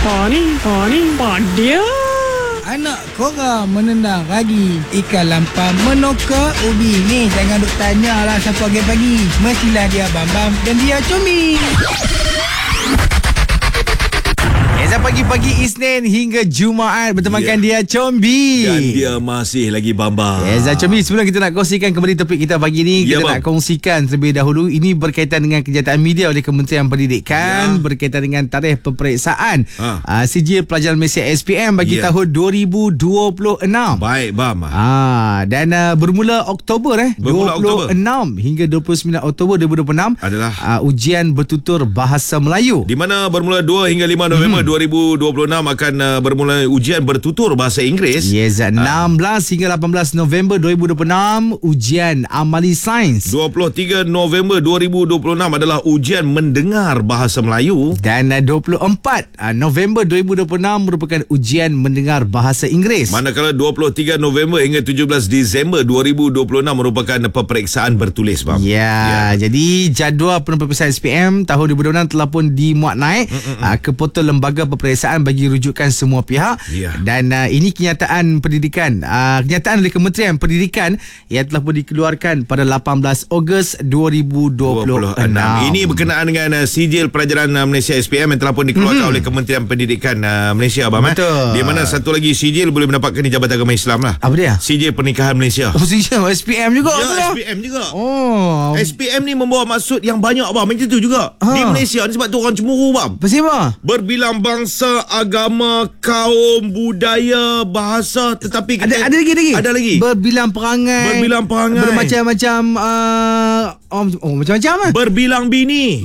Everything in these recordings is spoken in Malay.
Padia. Anak korang menendang ragi ikan lampam menokak ubi. Ni jangan duk tanya lah siapa pagi-pagi. Mestilah dia Bambam dan dia Combi. Pagi-pagi Isnin hingga Jumaat bertemankan dia Combi. Dan dia masih lagi Bambang. Combi, sebelum kita nak kongsikan kembali topik kita pagi ni, kita nak kongsikan terlebih dahulu. Ini berkaitan dengan kenyataan media oleh Kementerian Pendidikan berkaitan dengan tarikh peperiksaan sijil pelajaran Malaysia SPM bagi tahun 2026. Baik, Bam. Dan bermula Oktober 26 hingga 29 Oktober 2026 adalah ujian bertutur bahasa Melayu. Di mana bermula 2 hingga 5 November 2026 akan bermula ujian bertutur bahasa Inggeris. 16 hingga 18 November 2026 ujian amali sains. 23 November 2026 adalah ujian mendengar bahasa Melayu. Dan 24 November 2026 merupakan ujian mendengar bahasa Inggeris. Manakala 23 November hingga 17 Disember 2026 merupakan peperiksaan bertulis, Bang. Jadi jadual peperiksaan SPM tahun 2026 telah pun dimuat naik ke portal lembaga peperiksaan bagi rujukan semua pihak. Dan ini kenyataan pendidikan, kenyataan oleh Kementerian Pendidikan yang telah pun dikeluarkan pada 18 Ogos 2026. Ini berkenaan dengan sijil pelajaran Malaysia SPM yang telah pun dikeluarkan oleh Kementerian Pendidikan Malaysia, Abang. Betul. Di mana satu lagi sijil boleh mendapatkan di Jabatan Agama Islam lah. Apa dia? Sijil Pernikahan Malaysia. Sijil SPM juga. SPM juga. SPM ni membawa maksud yang banyak, Abang. Macam tu juga di Malaysia ni, sebab tu orang cemburu, Bang. Kenapa? Berbilang bangsa, agama, kaum, budaya, bahasa, tetapi kita ada lagi. Berbilang perangai. Bermacam-macam macam-macam lah. Berbilang bini.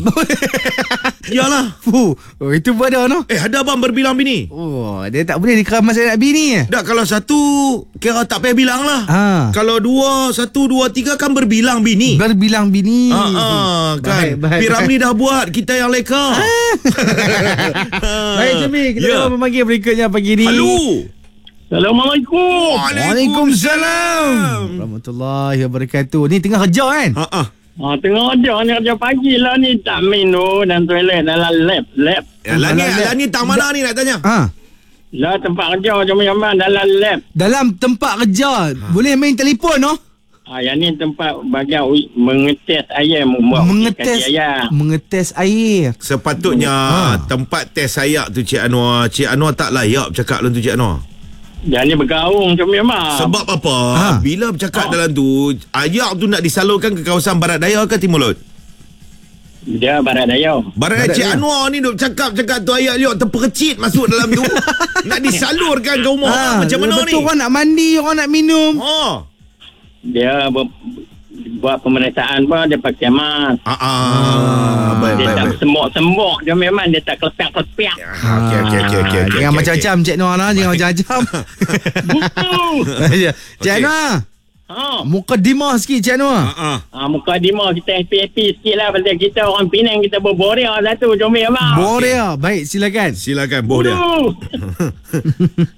Yalah. Itu pun ada, no? Ada, Bang, berbilang bini. Dia tak boleh dikeramas anak bini. Tak, kalau satu kira tak payah bilang lah. Kalau dua, 1, 2, 3 kan berbilang bini. Berbilang bini. Kan. Piramli dah buat, kita yang leka. Baik, Combi, kita memanggil berikutnya pagi ni. Halo. Assalamualaikum. Waalaikumsalam warahmatullahi wabarakatuh. Ni tengah kerja kan? Tengah kerja pagi lah ni. Tak minum dan toilet dalam lab. Lani tak mana ni nak tanya? Lah tempat kerja macam-macam dalam lab. Dalam tempat kerja boleh main telefon, no? Yang ni tempat bagian mengetes air, mengetes air. Sepatutnya tempat tes air tu Cik Anwar. Cik Anwar tak layak bercakap dalam tu, Cik Anwar. Yang ni bergaung macam memang. Sebab apa? Bila bercakap dalam tu, air tu nak disalurkan ke kawasan barat daya ke timur laut? Dia barat daya. Cik Anwar ni duk cakap tu ayat liok terpercit masuk dalam tu. Nak disalurkan ke rumah macam mana ni? Betul, orang nak mandi, orang nak minum. Dia buat pemeriksaan pun dia pakai mask. Dia tak semok-semok. Dia memang dia tak kelepak-kelepak. Okey. Jangan macam-macam Cik Noor lah. Jangan macam-macam. Cik Noor, mukadimah sikit, Cik Noor. Mukadimah kita happy sikit lah. Pasal kita orang Penang, kita berborea satu. Comel, abang. Borea. Baik, silakan. Boh dia.